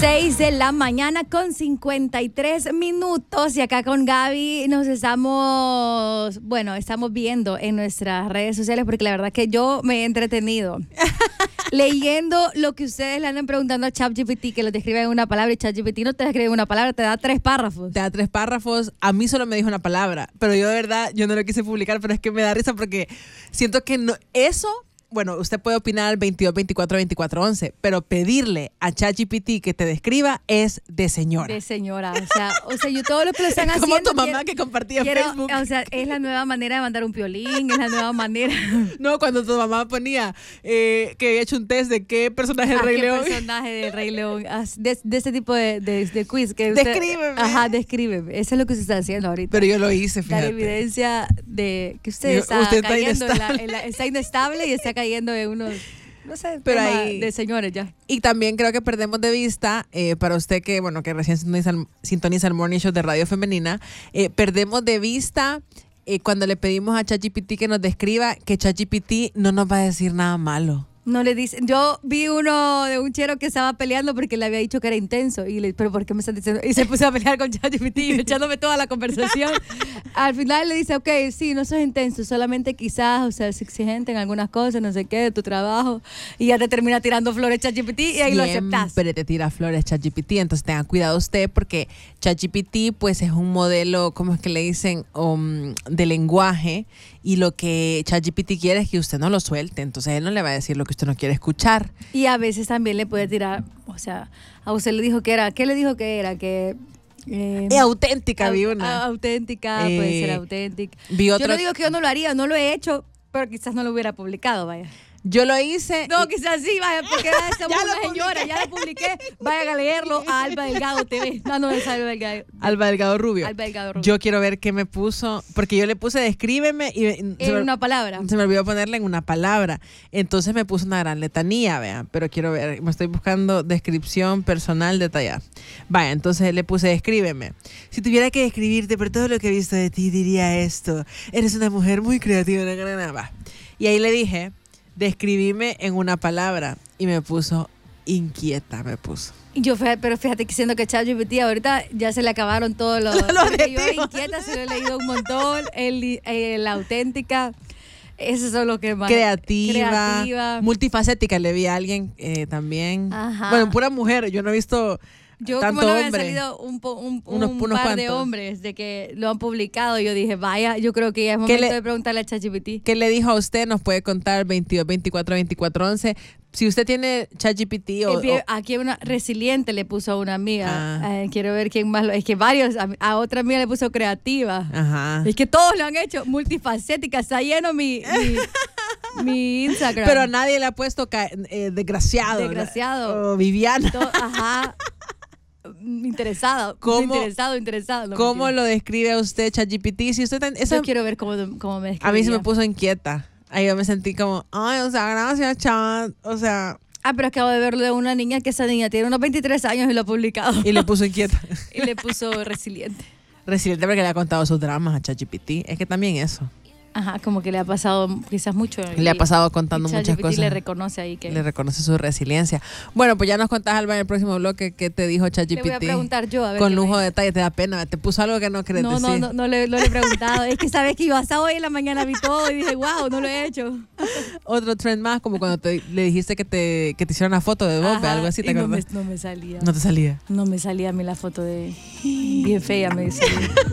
6 de la mañana con 53 minutos y acá con Gaby estamos viendo en nuestras redes sociales porque la verdad que yo me he entretenido leyendo lo que ustedes le andan preguntando a ChatGPT, que lo describe en una palabra y ChatGPT no te describe en una palabra, te da 3 párrafos. Te da 3 párrafos, a mí solo me dijo una palabra, pero yo de verdad, yo no lo quise publicar, pero es que me da risa porque siento que no, eso... Bueno, usted puede opinar al 22 24 24 11, pero pedirle a ChatGPT que te describa es de señora. De señora, o sea, yo todo lo que lo están haciendo. Como tu mamá que compartía Facebook. O sea, es la nueva manera de mandar un piolín, es la nueva manera. No, cuando tu mamá ponía que había hecho un test de qué personaje del Rey León. ¿Qué personaje del Rey León? De ese tipo de quiz. Que usted, descríbeme. Ajá, descríbeme. Eso es lo que se está haciendo ahorita. Pero yo lo hice, fíjate. La evidencia de que usted está cayendo está inestable y está cayendo en unos, no sé, pero ahí, de señores ya. Y también creo que perdemos de vista, para usted que recién sintoniza el Morning Show de Radio Femenina, perdemos de vista cuando le pedimos a ChatGPT que nos describa, que ChatGPT no nos va a decir nada malo. No le dicen. Yo vi uno de un chero que estaba peleando porque le había dicho que era intenso. Pero ¿por qué me están diciendo? Y se puso a pelear con ChatGPT, echándome toda la conversación. Al final le dice, ok, sí, no sos intenso, solamente quizás, o sea, es exigente en algunas cosas, no sé qué, de tu trabajo. Y ya te termina tirando flores ChatGPT y ahí lo aceptas. Siempre te tira flores ChatGPT. Entonces tenga cuidado usted porque ChatGPT pues es un modelo, ¿cómo es que le dicen? De lenguaje. Y lo que ChatGPT quiere es que usted no lo suelte. Entonces él no le va a decir lo que usted no quiere escuchar. Y a veces también le puede tirar, o sea, a usted le dijo que era, ¿qué le dijo que era? Que es auténtica, vi una. Auténtica, puede ser auténtica. Yo no digo que yo no lo haría, no lo he hecho, pero quizás no lo hubiera publicado, vaya. Yo lo hice. No, quizás sí, vaya, porque somos una señora, ya lo publiqué. Vayan a leerlo a Alba Delgado TV. No es Alba Delgado. Alba Delgado Rubio. Alba Delgado Rubio. Yo quiero ver qué me puso, porque yo le puse descríbeme y en una palabra. Se me olvidó ponerle en una palabra. Entonces me puso una gran letanía, vean. Pero quiero ver, me estoy buscando descripción personal detallada. Vaya, entonces le puse descríbeme. Si tuviera que describirte por todo lo que he visto de ti, diría esto. Eres una mujer muy creativa. Va. Y ahí le dije, describime en una palabra y me puso inquieta, me puso. Pero fíjate que siendo que ChatGPT ahorita ya se le acabaron todos los yo inquieta, se lo he leído un montón, la auténtica, eso es lo que más. Creativa, multifacética, le vi a alguien también. Ajá. Bueno, pura mujer, yo no he visto yo tanto como no hombre. habían salido un unos par de cuantos hombres de que lo han publicado, yo dije, vaya, yo creo que ya es momento de preguntarle a ChatGPT. ¿Qué le dijo a usted? Nos puede contar 22 24 24 11. Si usted tiene ChatGPT aquí una resiliente le puso a una amiga. Quiero ver quién más es que varios, a otra amiga le puso creativa. Ajá. Es que todos lo han hecho, multifacética, está lleno mi Instagram. Pero a nadie le ha puesto desgraciado. Desgraciado. O Viviana. Ajá. Interesado. Interesado. ¿Cómo lo describe a usted ChatGPT? Si usted yo quiero ver cómo me describe. A mí se me puso inquieta. Ahí yo me sentí como, gracias, chat. O sea. Pero acabo de verlo de una niña que esa niña tiene unos 23 años y lo ha publicado. Y le puso inquieta. Y le puso resiliente. Resiliente porque le ha contado sus dramas a ChatGPT. Es que también eso. Ajá, como que le ha pasado quizás mucho. Le ha pasado contando muchas cosas. le reconoce ahí que... Le reconoce su resiliencia. Bueno, pues ya nos contás, Alba, en el próximo bloque qué te dijo ChatGPT. Le voy a preguntar yo, a ver. Con lujo de detalle, te da pena. Te puso algo que no crees decir. No le he preguntado. Es que sabes que yo hasta hoy en la mañana vi todo y dije, wow, no lo he hecho. Otro trend más, como cuando le dijiste que te hicieron una foto de Bob, algo así, ¿te acuerdas? No me salía. ¿No te salía? No me salía a mí la foto de... Bien fea me salía.